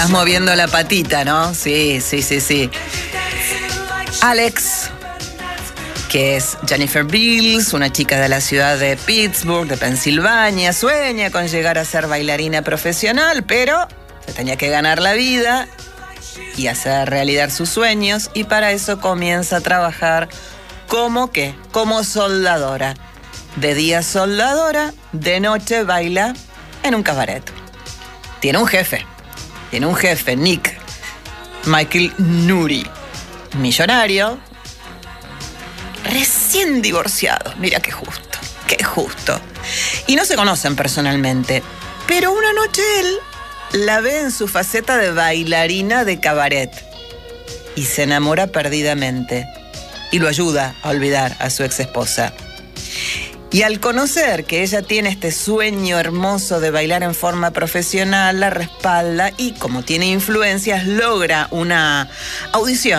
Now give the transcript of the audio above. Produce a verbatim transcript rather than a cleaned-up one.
Estás moviendo la patita, ¿no? Sí, sí, sí, sí. Alex, que es Jennifer Beals, una chica de la ciudad de Pittsburgh, de Pensilvania, sueña con llegar a ser bailarina profesional, pero se tenía que ganar la vida y hacer realidad sus sueños, y para eso comienza a trabajar como ¿qué? Como soldadora. De día soldadora, de noche baila en un cabaret. Tiene un jefe, tiene un jefe, Nick, Michael Nuri, millonario, recién divorciado. Mira qué justo, qué justo. Y no se conocen personalmente, pero una noche él la ve en su faceta de bailarina de cabaret y se enamora perdidamente y lo ayuda a olvidar a su ex esposa. Y al conocer que ella tiene este sueño hermoso de bailar en forma profesional, la respalda y, como tiene influencias, logra una audición